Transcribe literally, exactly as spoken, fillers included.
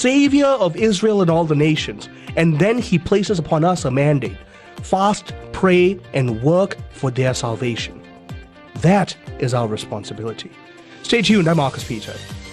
Savior of Israel and all the nations. And then he places upon us a mandate: fast, pray, and work for their salvation. That is our responsibility. Stay tuned. I'm Marcus Peter.